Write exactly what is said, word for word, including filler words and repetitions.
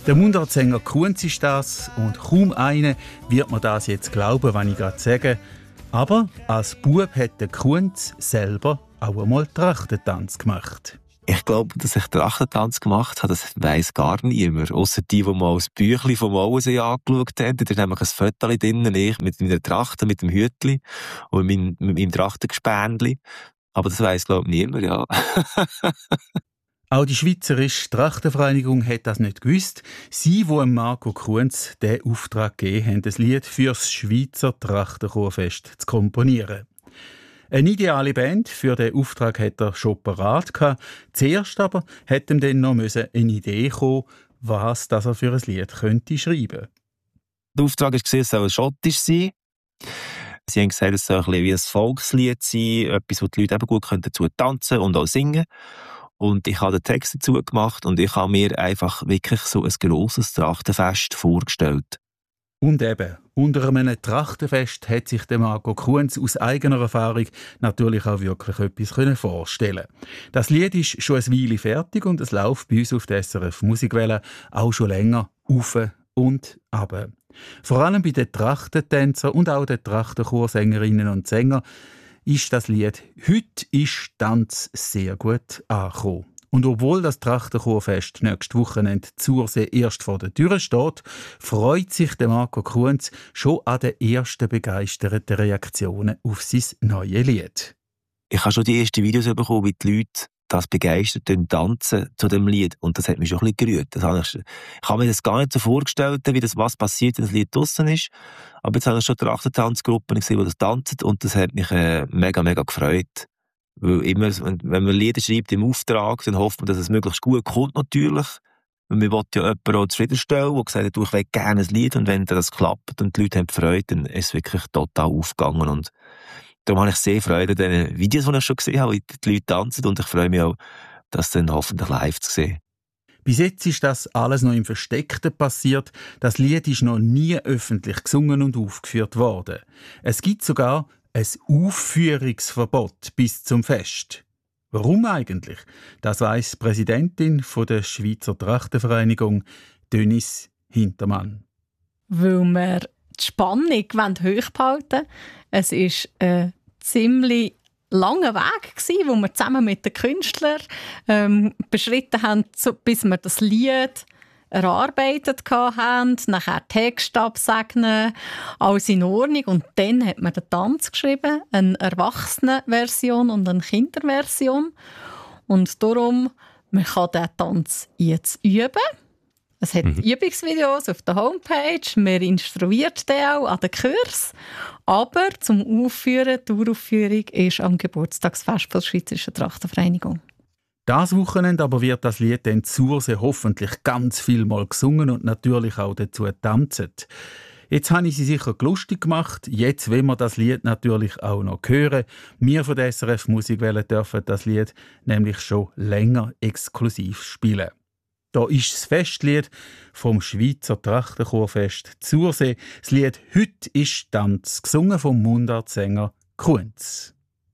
Der Mundartsänger Kunz ist das und kaum einer wird mir das jetzt glauben, wenn ich gerade sage. Aber als Bub hat der Kunz selber auch einmal Trachtentanz gemacht. Ich glaube, dass ich Trachtentanz gemacht habe, das weiss gar niemand. Ausser die, die mal das Büchlein vom Mauensee angeschaut haben. Da ist nämlich ein Foto drin, ich mit meiner Trachte, mit dem Hütli und mit meinem Trachtengespendli. Aber das weiss, glaube ich, niemand, ja. Auch die Schweizerische Trachtenvereinigung hat das nicht gewusst. Sie, die Marco Kunz den Auftrag gegeben haben, das Lied für das Schweizer Trachtenchorfest zu komponieren. Eine ideale Band für den Auftrag hat er schon parat gehabt. Zuerst aber hätte ihm dann noch eine Idee kommen, was das er für ein Lied könnte schreiben. Der Auftrag war, es soll schottisch sein. Sie haben gesagt, es soll ein bisschen wie ein Volkslied sein, etwas, wo die Leute eben gut dazu tanzen und auch singen. Und ich habe den Text dazu gemacht und ich habe mir einfach wirklich so ein grosses Trachtenfest vorgestellt. Und eben, unter einem Trachtenfest hat sich der Marco Kunz aus eigener Erfahrung natürlich auch wirklich etwas vorstellen können. Das Lied ist schon eine Weile fertig und es läuft bei uns auf der S R F Musikwelle auch schon länger auf und ab. Vor allem bei den Trachtentänzern und auch den Trachtenchorsängerinnen und Sängern ist das Lied «Heute ist Tanz» sehr gut angekommen. Und obwohl das Trachtenchorfest nächstes Wochenende Zursee erst vor der Tür steht, freut sich der Marco Kunz schon an den ersten begeisterten Reaktionen auf sein neues Lied. Ich habe schon die ersten Videos bekommen, wie die Leute das begeistert tanzen zu dem Lied. Und das hat mich schon ein bisschen gerührt. Das habe ich, ich habe mir das gar nicht so vorgestellt, wie das, was passiert, wenn das Lied draussen ist. Aber jetzt habe ich schon Trachtentanzgruppen gesehen, die das tanzen. Und das hat mich äh, mega, mega gefreut. Weil immer, wenn man Lieder schreibt im Auftrag, dann hofft man, dass es möglichst gut kommt, natürlich. Weil man will ja jemanden auch zufriedenstellen, der gesagt hat, ich will gerne ein Lied. Und wenn das klappt und die Leute haben Freude, dann ist es wirklich total aufgegangen. Und darum habe ich sehr Freude an den Videos, die ich schon gesehen habe, wie die Leute tanzen. Und ich freue mich auch, das dann hoffentlich live zu sehen. Bis jetzt ist das alles noch im Versteckten passiert. Das Lied ist noch nie öffentlich gesungen und aufgeführt worden. Es gibt sogar ein Aufführungsverbot bis zum Fest. Warum eigentlich? Das weiss die Präsidentin der Schweizer Trachtenvereinigung, Dönis Hintermann. Weil wir die Spannung hoch behalten wollen. Es war ein ziemlich langer Weg, wo wir zusammen mit den Künstlern ähm, beschritten haben, bis wir das Lied erarbeitet haben, nachher Text absegnen, alles in Ordnung. Und dann hat man den Tanz geschrieben, eine Erwachsenenversion und eine Kinderversion. Und darum, man kann diesen Tanz jetzt üben. Es hat mhm. Übungsvideos auf der Homepage, wir instruieren den auch an den Kurs. Aber zum Aufführen, die Uraufführung ist am Geburtstagsfest der Schweizerischen Trachtenvereinigung. Das Wochenende aber wird das Lied dann Zursee hoffentlich ganz viel mal gesungen und natürlich auch dazu tanzt. Jetzt habe ich sie sicher lustig gemacht. Jetzt wollen wir das Lied natürlich auch noch hören. Wir von der S R F Musikwelle dürfen das Lied nämlich schon länger exklusiv spielen. Da ist das Festlied vom Schweizer Trachtenchorfest Zursee. Das Lied «Heute ist Tanz», gesungen vom Mundartsänger Kunz.